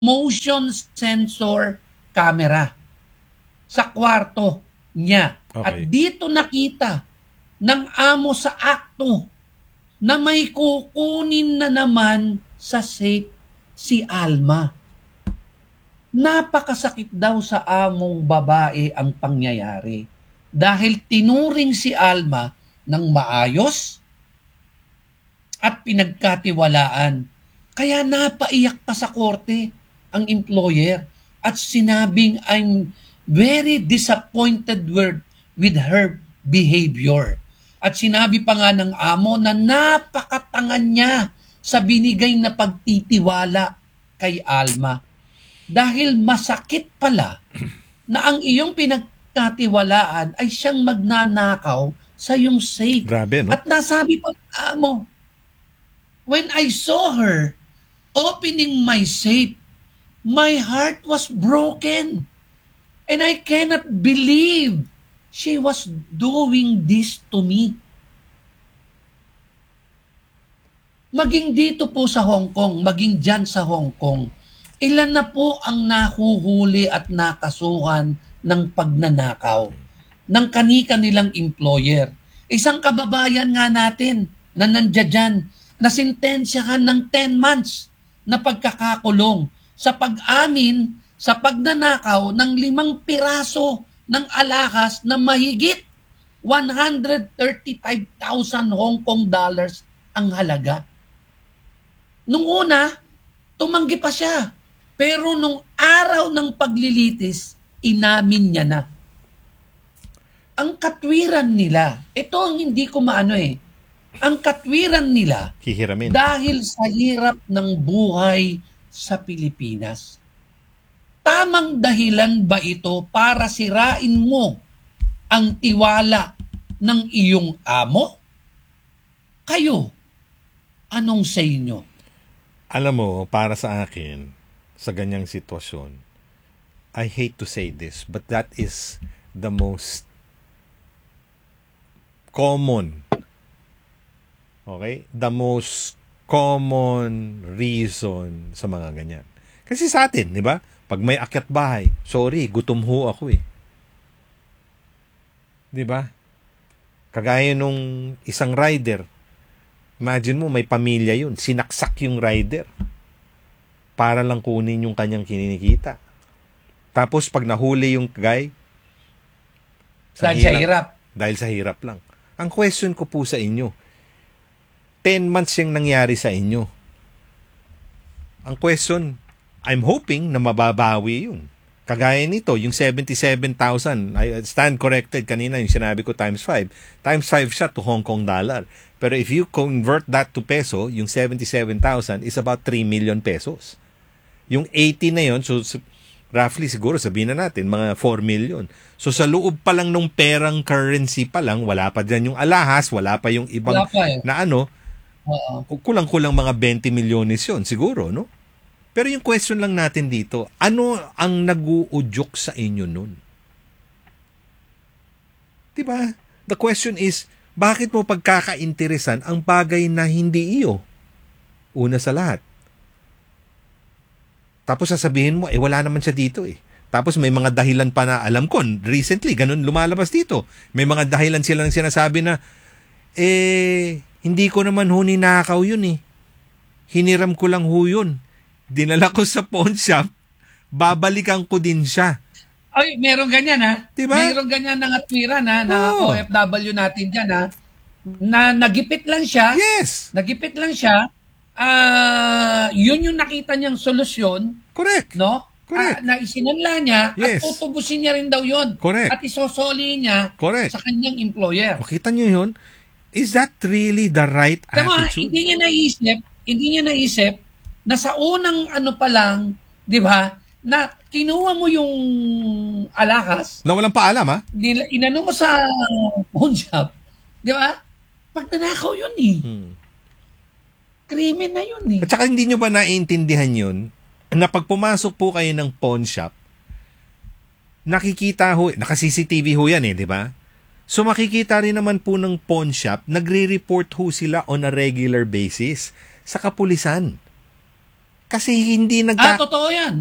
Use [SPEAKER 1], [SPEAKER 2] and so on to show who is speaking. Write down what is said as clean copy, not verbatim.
[SPEAKER 1] motion sensor camera sa kwarto niya. At
[SPEAKER 2] Okay.
[SPEAKER 1] dito nakita ng amo sa akto na may kukunin na naman sa safe si Alma. Napakasakit daw sa among babae ang pangyayari dahil tinuring si Alma ng maayos at pinagkatiwalaan. Kaya napaiyak pa sa korte ang employer at sinabing I'm very disappointed with her behavior. At sinabi pa nga ng amo na napakatangan niya sa binigay na pagtitiwala kay Alma. Dahil masakit pala na ang iyong pinagkatiwalaan ay siyang magnanakaw sa iyong safe.
[SPEAKER 2] Grabe, no?
[SPEAKER 1] At nasabi pa ng amo, when I saw her opening my safe, my heart was broken. And I cannot believe she was doing this to me. Maging dito po sa Hong Kong, maging dyan sa Hong Kong, ilan na po ang nahuhuli at nakasuhan ng pagnanakaw ng kani-kanilang employer. Isang kababayan nga natin na nandiyan na sintensyahan ng 10 months na pagkakakulong sa pag-amin sa pagnanakaw ng 5 piraso ng alahas na mahigit 135,000 Hong Kong dollars ang halaga. Nung una, tumanggi pa siya. Pero nung araw ng paglilitis, inamin niya na. Ang katwiran nila, ito ang hindi ko maano ang katwiran nila
[SPEAKER 2] Hihiramin.
[SPEAKER 1] dahil sa hirap ng buhay sa Pilipinas. Tamang dahilan ba ito para sirain mo ang tiwala ng iyong amo? Kayo, anong sa inyo?
[SPEAKER 2] Alam mo, para sa akin, sa ganyang sitwasyon, I hate to say this, but that is the most common, okay? The most common reason sa mga ganyan. Kasi sa atin, di ba? Pag may akyat bahay, sorry, gutom ho ako eh. Di ba? Kagaya nung isang rider, imagine mo, may pamilya yun, sinaksak yung rider para lang kunin yung kanyang kinikita. Tapos pag nahuli yung guy,
[SPEAKER 1] Dahil sa hirap.
[SPEAKER 2] dahil sa hirap lang. Ang question ko po sa inyo, 10 months yung nangyari sa inyo. Ang question, I'm hoping na mababawi yun. Kagaya nito, yung 77,000, I stand corrected kanina yung sinabi ko times 5. Times 5 siya to Hong Kong dollar. Pero if you convert that to peso, yung 77,000 is about 3 million pesos. Yung 80 na yun, so roughly siguro sabihin na natin, mga 4 million. So sa loob pa lang nung perang currency pa lang, wala pa dyan yung alahas, wala pa yung ibang
[SPEAKER 1] Wala pa
[SPEAKER 2] na ano,
[SPEAKER 1] Oo.
[SPEAKER 2] kulang-kulang mga 20 milyones yun, siguro, no? Pero yung question lang natin dito, ano ang nag-uudyok sa inyo nun? Diba? The question is, bakit mo pagkakainteresan ang bagay na hindi iyo? Una sa lahat. Tapos sasabihin mo, wala naman siya dito eh. Tapos may mga dahilan pa na alam ko, recently, ganun lumalabas dito. May mga dahilan silang sinasabi na, hindi ko naman ho ninakaw yun eh. Hiniram ko lang ho yun. Dinala ko sa pawn shop, babalikan ko din siya.
[SPEAKER 1] Ay, meron ganyan ha.
[SPEAKER 2] Diba?
[SPEAKER 1] Meron ganyan na atwiran ha, na OFW natin dyan ha, na nagipit lang siya.
[SPEAKER 2] Yes!
[SPEAKER 1] Nagipit lang siya. Yun yung nakita niyang solusyon,
[SPEAKER 2] Correct.
[SPEAKER 1] no?
[SPEAKER 2] Correct.
[SPEAKER 1] Na isinanla niya
[SPEAKER 2] Yes.
[SPEAKER 1] at tutubusin niya rin daw yun.
[SPEAKER 2] Correct.
[SPEAKER 1] At isosoli niya
[SPEAKER 2] Correct.
[SPEAKER 1] sa kanyang employer.
[SPEAKER 2] Makita niyo yun? Is that really the right
[SPEAKER 1] Tama,
[SPEAKER 2] attitude?
[SPEAKER 1] hindi niya naisip na sa unang ano pa lang, 'di ba? Na kinuha mo yung alahas,
[SPEAKER 2] Na walang paalam, ha?
[SPEAKER 1] inano mo sa pawn shop, 'di ba? Pagnanakaw yun eh. Krimen na yun eh.
[SPEAKER 2] At saka hindi nyo ba naiintindihan yun na pag pumasok po kayo ng pawn shop, nakikita ho, naka-CCTV ho yan di ba? So makikita rin naman po ng pawn shop, nagre-report ho sila on a regular basis sa kapulisan. Kasi hindi
[SPEAKER 1] Totoo yan.